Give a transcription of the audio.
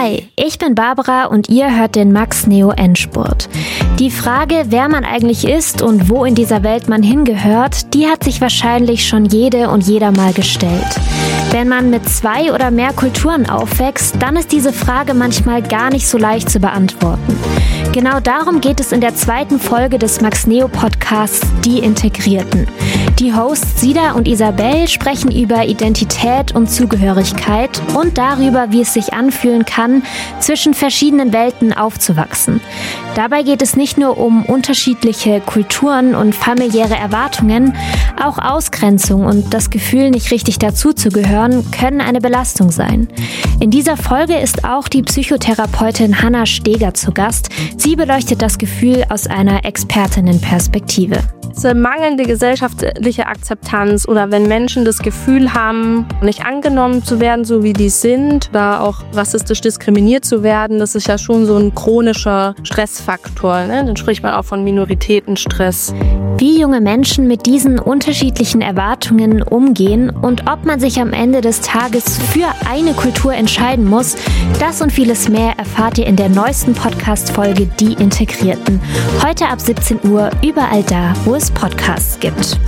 Hi, ich bin Barbara und ihr hört den Max Neo Endspurt. Die Frage, wer man eigentlich ist und wo in dieser Welt man hingehört, die hat sich wahrscheinlich schon jede und jeder mal gestellt. Wenn man mit 2 oder mehr Kulturen aufwächst, dann ist diese Frage manchmal gar nicht so leicht zu beantworten. Genau darum geht es in der 2. Folge des Max Neo Podcasts Die Integrierten. Die Hosts Sida und Isabel sprechen über Identität und Zugehörigkeit und darüber, wie es sich anfühlen kann, zwischen verschiedenen Welten aufzuwachsen. Dabei geht es nicht nur um unterschiedliche Kulturen und familiäre Erwartungen, auch Ausgrenzung und das Gefühl, nicht richtig dazuzugehören, können eine Belastung sein. In dieser Folge ist auch die Psychotherapeutin Hanna Steger zu Gast. Sie beleuchtet das Gefühl aus einer Expertinnenperspektive. Mangelnde gesellschaftliche Akzeptanz oder wenn Menschen das Gefühl haben, nicht angenommen zu werden, so wie die sind, oder auch rassistisch diskriminiert zu werden, das ist ja schon so ein chronischer Stressfaktor. Ne? Dann spricht man auch von Minoritätenstress. Wie junge Menschen mit diesen unterschiedlichen Erwartungen umgehen und ob man sich am Ende des Tages für eine Kultur entscheiden muss, das und vieles mehr erfahrt ihr in der neuesten Podcast-Folge Die Integrierten. Heute ab 17 Uhr, überall da, wo es Podcasts gibt.